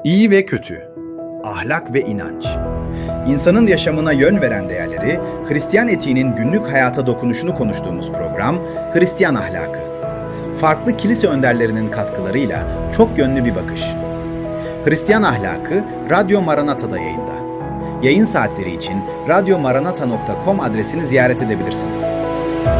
İyi ve kötü, ahlak ve inanç. İnsanın yaşamına yön veren değerleri, Hristiyan etiğinin günlük hayata dokunuşunu konuştuğumuz program Hristiyan Ahlakı. Farklı kilise önderlerinin katkılarıyla çok yönlü bir bakış. Hristiyan Ahlakı, Radyo Maranata'da yayında. Yayın saatleri için radyomaranata.com adresini ziyaret edebilirsiniz.